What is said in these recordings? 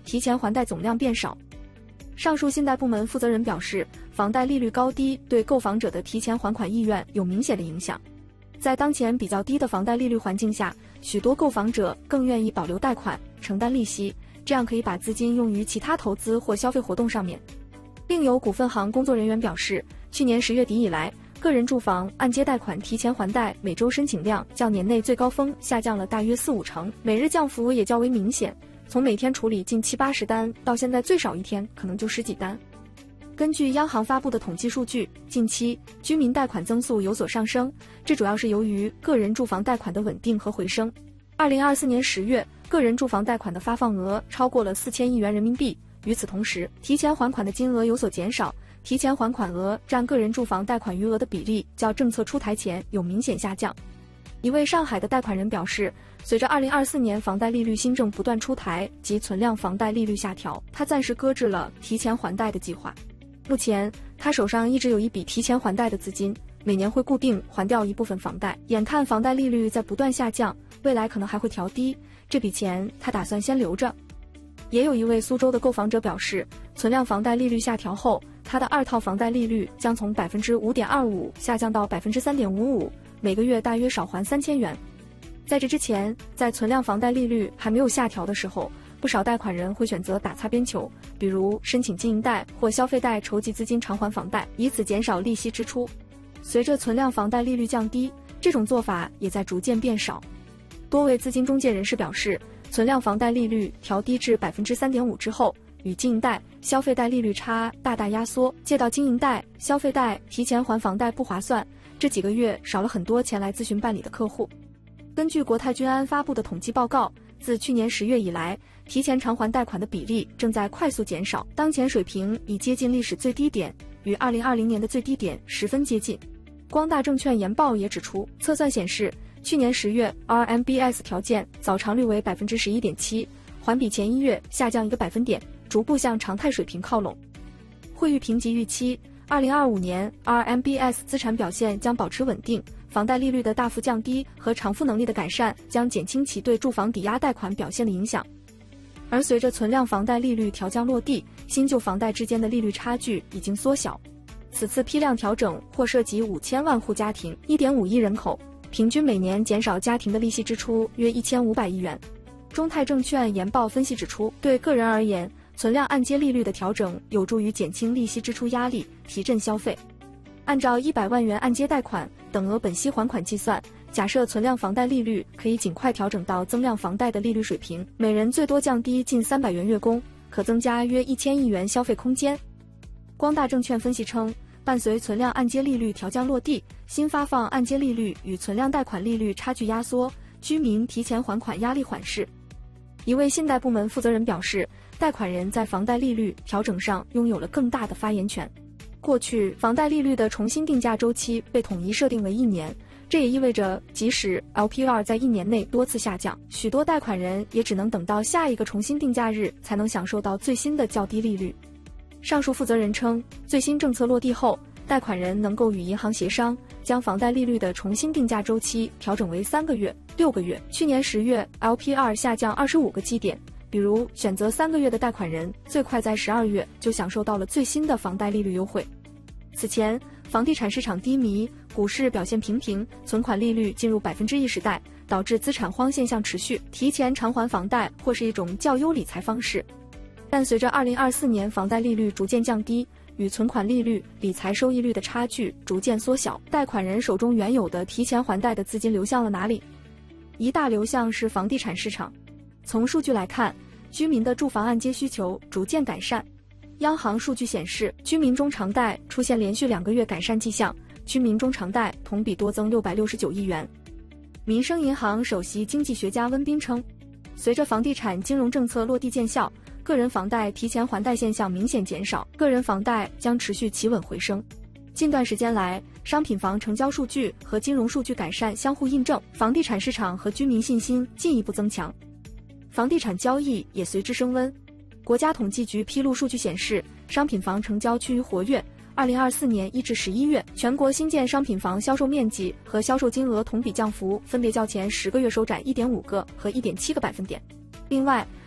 提前还贷总量变少。上述信贷部门负责人表示，房贷利率高低对购房者的提前还款意愿有明显的影响。在当前比较低的房贷利率环境下，许多购房者更愿意保留贷款，承担利息，这样可以把资金用于其他投资或消费活动上面。另有股份行工作人员表示，去年10月底以来，个人住房按揭贷款提前还贷每周申请量较年内最高峰下降了大约4-5成，每日降幅也较为明显，从每天处理近70-80单到现在最少一天可能就10几单。根据央行发布的统计数据，近期居民贷款增速有所上升，这主要是由于个人住房贷款的稳定和回升。2024年10月，个人住房贷款的发放额超过了4000亿元人民币。与此同时，提前还款的金额有所减少，提前还款额占个人住房贷款余额的比例较政策出台前有明显下降。一位上海的贷款人表示，随着2024年房贷利率新政不断出台及存量房贷利率下调，他暂时搁置了提前还贷的计划。目前他手上一直有一笔提前还贷的资金，每年会固定还掉一部分房贷，眼看房贷利率在不断下降，未来可能还会调低，这笔钱他打算先留着。也有一位苏州的购房者表示，存量房贷利率下调后，他的2套房贷利率将从 5.25% 下降到 3.55%， 每个月大约少还3000元。在这之前，在存量房贷利率还没有下调的时候，不少贷款人会选择打擦边球，比如申请经营贷或消费贷筹集资金偿还房贷，以此减少利息支出。随着存量房贷利率降低，这种做法也在逐渐变少。多位资金中介人士表示，存量房贷利率调低至 3.5% 之后，与经营贷、消费贷利率差大大压缩，借到经营贷、消费贷提前还房贷不划算，这几个月少了很多前来咨询办理的客户。根据国泰君安发布的统计报告，自去年10月以来，提前偿还贷款的比例正在快速减少，当前水平已接近历史最低点，与2020年的最低点十分接近。光大证券研报也指出，测算显示，去年10月 RMBS 条件早偿率为 11.7%， 环比前1月下降1个百分点，逐步向常态水平靠拢。惠誉评级预期2025年 RMBS 资产表现将保持稳定，房贷利率的大幅降低和偿付能力的改善将减轻其对住房抵押贷款表现的影响。而随着存量房贷利率调降落地，新旧房贷之间的利率差距已经缩小。此次批量调整或涉及5000万户家庭、1.5亿人口，平均每年减少家庭的利息支出约1500亿元。中泰证券研报分析指出，对个人而言，存量按揭利率的调整有助于减轻利息支出压力，提振消费。按照100万元按揭贷款等额本息还款计算，假设存量房贷利率可以尽快调整到增量房贷的利率水平，每人最多降低近300元月供，可增加约1000亿元消费空间。光大证券分析称，伴随存量按揭利率调降落地，新发放按揭利率与存量贷款利率差距压缩，居民提前还款压力缓释。一位信贷部门负责人表示，贷款人在房贷利率调整上拥有了更大的发言权。过去，房贷利率的重新定价周期被统一设定为1年，这也意味着即使 LPR 在1年内多次下降，许多贷款人也只能等到下一个重新定价日才能享受到最新的较低利率。上述负责人称，最新政策落地后，贷款人能够与银行协商，将房贷利率的重新定价周期调整为3个月、6个月。去年10月 LPR 下降25个基点，比如选择3个月的贷款人，最快在12月就享受到了最新的房贷利率优惠。此前，房地产市场低迷，股市表现平平，存款利率进入1%时代，导致资产荒现象持续，提前偿还房贷或是一种较优理财方式。但随着2024年房贷利率逐渐降低，与存款利率、理财收益率的差距逐渐缩小，贷款人手中原有的提前还贷的资金流向了哪里？一大流向是房地产市场。从数据来看，居民的住房按揭需求逐渐改善。央行数据显示，居民中偿贷出现连续2个月改善迹象，居民中偿贷同比多增669亿元。民生银行首席经济学家温彬称，随着房地产金融政策落地见效，个人房贷提前还贷现象明显减少，个人房贷将持续企稳回升。近段时间来，商品房成交数据和金融数据改善相互印证，房地产市场和居民信心进一步增强，房地产交易也随之升温。国家统计局披露数据显示，商品房成交趋于活跃。2024年1至11月，全国新建商品房销售面积和销售金额同比降幅分别较前10个月收窄1.5个和1.7个百分点。另外，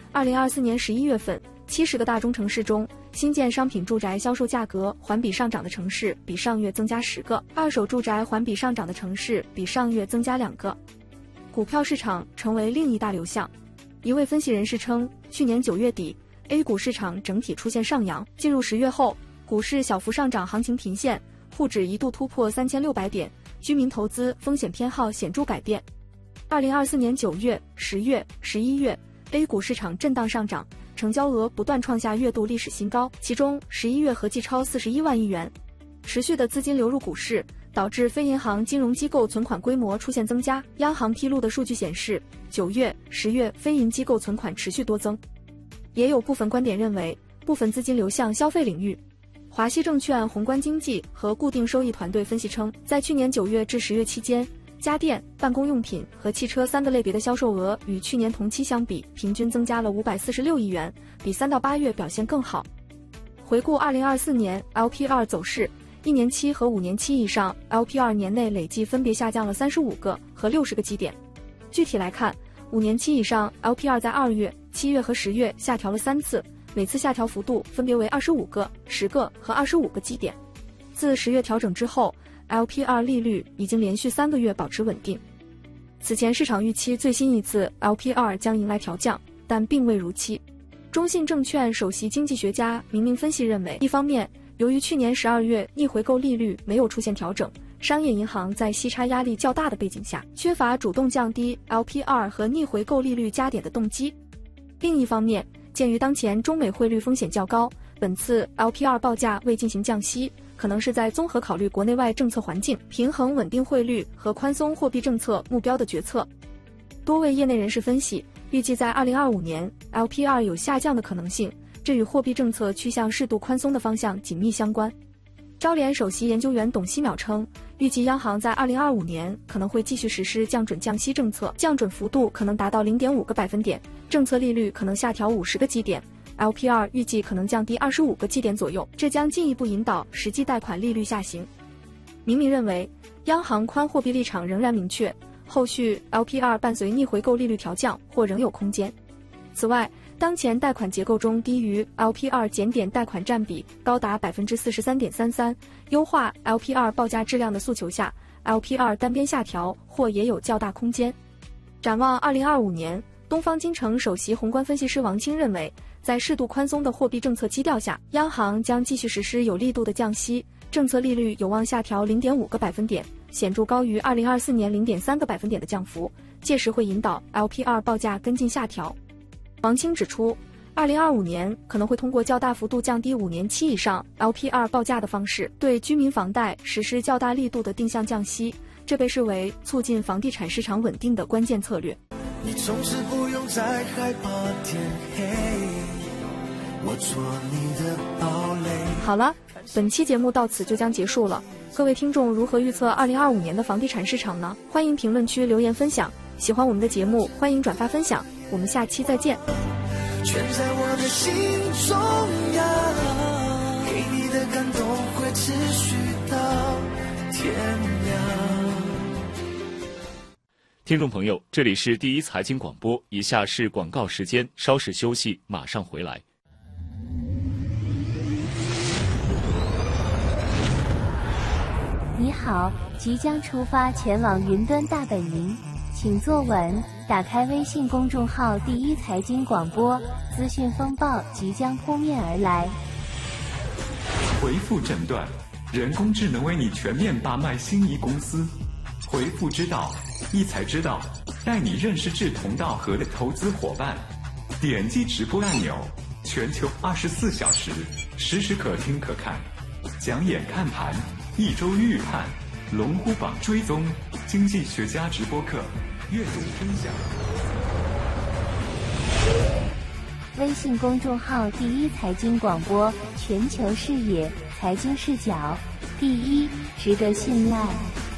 2024年11月份，70个大中城市中，新建商品住宅销售价格环比上涨的城市比上月增加10个，二手住宅环比上涨的城市比上月增加2个。股票市场成为另一大流向。一位分析人士称，去年9月底 ，A 股市场整体出现上扬，进入10月后，股市小幅上涨，行情频现，沪指一度突破3600点，居民投资风险偏好显著改变。2024年9月、10月、11月 ，A 股市场震荡上涨，成交额不断创下月度历史新高，其中11月合计超41万亿元。持续的资金流入股市，导致非银行金融机构存款规模出现增加。央行披露的数据显示，9月、10月非银机构存款持续多增。也有部分观点认为，部分资金流向消费领域。华西证券宏观经济和固定收益团队分析称，在去年9月至10月期间，家电、办公用品和汽车3个类别的销售额与去年同期相比，平均增加了546亿元，比3到8月表现更好。回顾2024年 LPR 走势，1年期和5年期以上 LPR 年内累计分别下降了35个和60个基点。具体来看，5年期以上 LPR 在2月、7月和10月下调了3次，每次下调幅度分别为25个、10个和25个基点。自10月调整之后，LPR 利率已经连续3个月保持稳定。此前市场预期最新一次 LPR 将迎来调降，但并未如期。中信证券首席经济学家明明分析认为，一方面，由于去年12月逆回购利率没有出现调整，商业银行在息差压力较大的背景下，缺乏主动降低 LPR 和逆回购利率加点的动机。另一方面，鉴于当前中美汇率风险较高，本次 LPR 报价未进行降息，可能是在综合考虑国内外政策环境、平衡稳定汇率和宽松货币政策目标的决策。多位业内人士分析，预计在2025年 LPR 有下降的可能性，这与货币政策趋向适度宽松的方向紧密相关。招联首席研究员董希淼称，预计央行在2025年可能会继续实施降准降息政策，降准幅度可能达到0.5个百分点，政策利率可能下调50个基点， LPR 预计可能降低25个基点左右，这将进一步引导实际贷款利率下行。明明认为，央行宽货币立场仍然明确，后续 LPR 伴随逆回购利率调降或仍有空间。此外，当前贷款结构中低于 LPR 减点贷款占比高达 43.33%， 优化 LPR 报价质量的诉求下， LPR 单边下调或也有较大空间。展望2025年，东方金城首席宏观分析师王清认为，在适度宽松的货币政策基调下，央行将继续实施有力度的降息，政策利率有望下调 0.5个百分点，显著高于2024年 0.3个百分点的降幅，届时会引导 LPR 报价跟进下调。王清指出，2025年可能会通过较大幅度降低5年期以上 LPR 报价的方式，对居民房贷实施较大力度的定向降息，这被视为促进房地产市场稳定的关键策略。 你总是不用再害怕天黑，我做你的堡垒。 好了，本期节目到此就将结束了。各位听众如何预测2025年的房地产市场呢？欢迎评论区留言分享。喜欢我们的节目，欢迎转发分享。我们下期再见。 全在我的心中呀，给你的感动会持续到天亮。 听众朋友，这里是第一财经广播，以下是广告时间，稍事休息，马上回来。 你好，即将出发前往云端大本营，请坐稳，打开微信公众号第一财经广播，资讯风暴即将扑面而来。 回复诊断，人工智能为你全面把脉心仪公司。回复知道，一财知道，带你认识志同道合的投资伙伴。点击直播按钮，全球24小时，实时可听可看，讲演看盘，一周预判，龙虎榜追踪，经济学家直播课，阅读分享。 微信公众号第一财经广播，全球视野，财经视角，第一，值得信赖。